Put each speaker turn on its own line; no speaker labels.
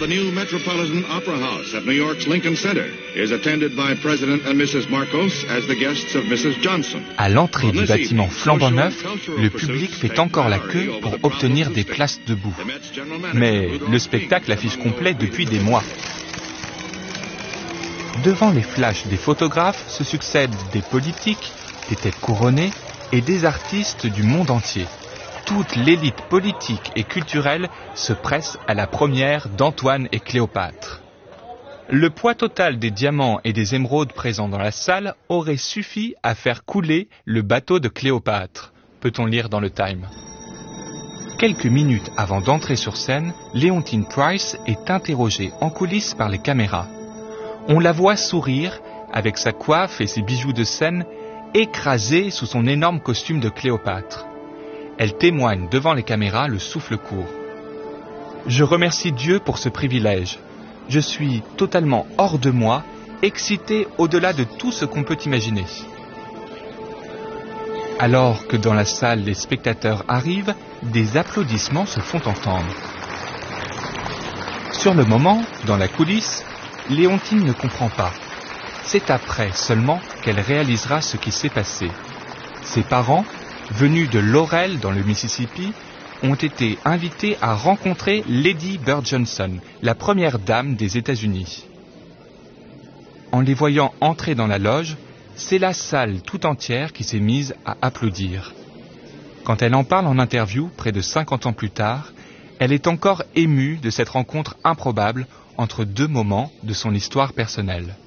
the new Metropolitan Opera House at New York's Lincoln Center is attended by President and Mrs. Marcos as the guests of Mrs. Johnson.
À l'entrée du bâtiment flambant neuf, le public fait encore la queue pour obtenir des places debout. Mais le spectacle affiche complet depuis des mois. Devant les flashs des photographes se succèdent des politiques, des têtes couronnées et des artistes du monde entier. Toute l'élite politique et culturelle se presse à la première d'Antoine et Cléopâtre. Le poids total des diamants et des émeraudes présents dans la salle aurait suffi à faire couler le bateau de Cléopâtre, peut-on lire dans le Time. Quelques minutes avant d'entrer sur scène, Leontine Price est interrogée en coulisses par les caméras. On la voit sourire, avec sa coiffe et ses bijoux de scène, écrasée sous son énorme costume de Cléopâtre. Elle témoigne devant les caméras le souffle court. « Je remercie Dieu pour ce privilège. Je suis totalement hors de moi, excitée au-delà de tout ce qu'on peut imaginer. » Alors que dans la salle les spectateurs arrivent, des applaudissements se font entendre. Sur le moment, dans la coulisse, Leontine ne comprend pas. C'est après seulement qu'elle réalisera ce qui s'est passé. Ses parents, venus de Laurel dans le Mississippi, ont été invités à rencontrer Lady Bird Johnson, la première dame des États-Unis. En les voyant entrer dans la loge, c'est la salle tout entière qui s'est mise à applaudir. Quand elle en parle en interview, près de 50 ans plus tard, elle est encore émue de cette rencontre improbable entre deux moments de son histoire personnelle.